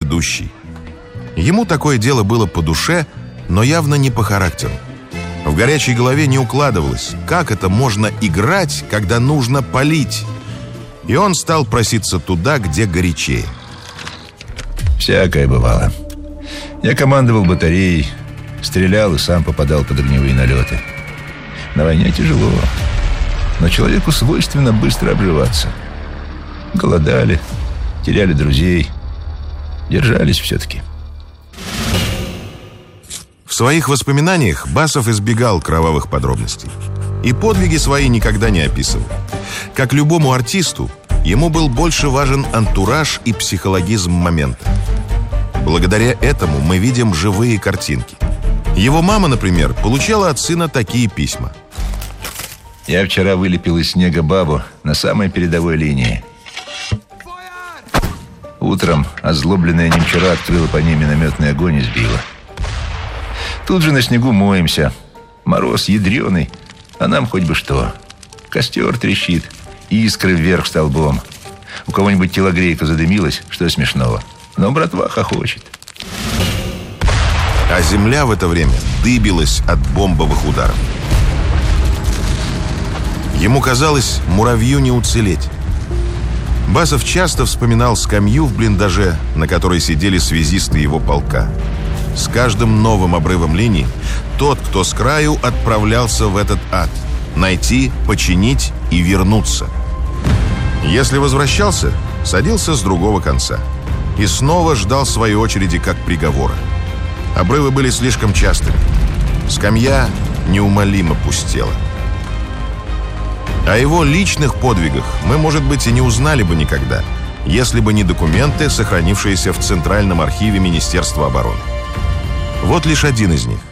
ведущий. Ему такое дело было по душе, но явно не по характеру. В горячей голове не укладывалось, как это можно играть, когда нужно палить. И он стал проситься туда, где горячее. Всякое бывало. Я командовал батареей, стрелял и сам попадал под огневые налеты. На войне тяжело, но человеку свойственно быстро обживаться. Голодали, теряли друзей, держались все-таки. В своих воспоминаниях Басов избегал кровавых подробностей и подвиги свои никогда не описывал. Как любому артисту, ему был больше важен антураж и психологизм момента. Благодаря этому мы видим живые картинки. Его мама, например, получала от сына такие письма. Я вчера вылепил из снега бабу на самой передовой линии. Утром озлобленная немчура открыла по ней минометный огонь и сбила. Тут же на снегу моемся. Мороз ядреный, а нам хоть бы что. Костер трещит, искры вверх столбом. У кого-нибудь телогрейка задымилась, что смешного. Но братва хохочет. А земля в это время дыбилась от бомбовых ударов. Ему казалось, муравью не уцелеть. Басов часто вспоминал скамью в блиндаже, на которой сидели связисты его полка. С каждым новым обрывом линии тот, кто с краю, отправлялся в этот ад. Найти, починить и вернуться. Если возвращался, садился с другого конца. И снова ждал своей очереди как приговора. Обрывы были слишком частыми. Скамья неумолимо пустела. О его личных подвигах мы, может быть, и не узнали бы никогда, если бы не документы, сохранившиеся в Центральном архиве Министерства обороны. Вот лишь один из них.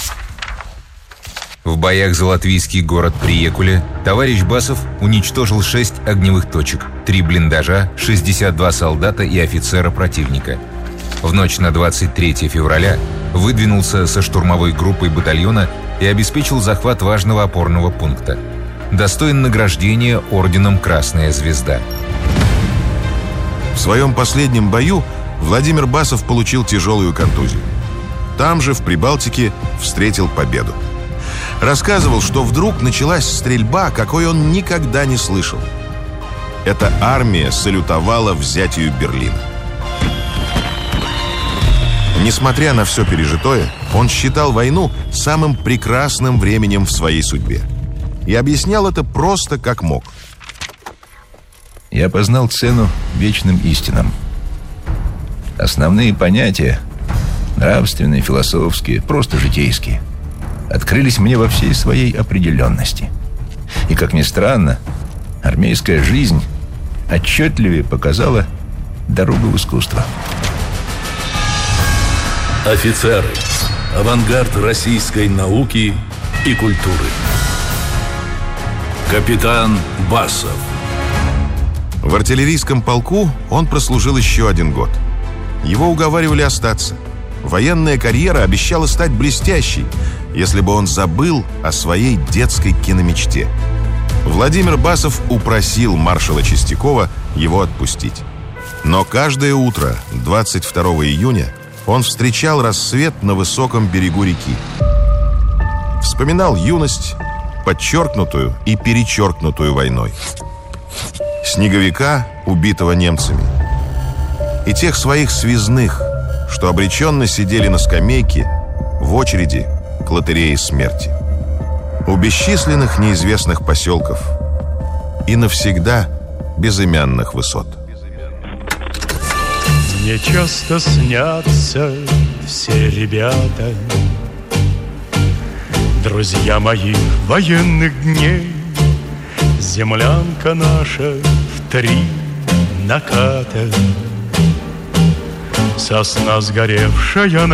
В боях за латвийский город Приекуле товарищ Басов уничтожил 6 огневых точек, 3 блиндажа, 62 солдата и офицера противника. В ночь на 23 февраля выдвинулся со штурмовой группой батальона и обеспечил захват важного опорного пункта. Достоин награждения орденом «Красная звезда». В своем последнем бою Владимир Басов получил тяжелую контузию. Там же, в Прибалтике, встретил победу. Рассказывал, что вдруг началась стрельба, какой он никогда не слышал. Эта армия салютовала взятию Берлина. Несмотря на все пережитое, он считал войну самым прекрасным временем в своей судьбе. И объяснял это просто как мог. Я познал цену вечным истинам. Основные понятия, нравственные, философские, просто житейские, открылись мне во всей своей определенности. И, как ни странно, армейская жизнь отчетливее показала дорогу в искусство. Офицеры. Авангард российской науки и культуры. Капитан Басов. В артиллерийском полку он прослужил еще 1 год. Его уговаривали остаться. Военная карьера обещала стать блестящей, если бы он забыл о своей детской киномечте. Владимир Басов упросил маршала Чистякова его отпустить. Но каждое утро 22 июня он встречал рассвет на высоком берегу реки. Вспоминал юность, подчеркнутую и перечеркнутую войной. Снеговика, убитого немцами. И тех своих связных, что обреченно сидели на скамейке в очереди к лотерее смерти. У бесчисленных неизвестных поселков и навсегда безымянных высот. Мне часто снятся все ребята, друзья моих военных дней. Землянка наша в 3 наката, сосна сгоревшая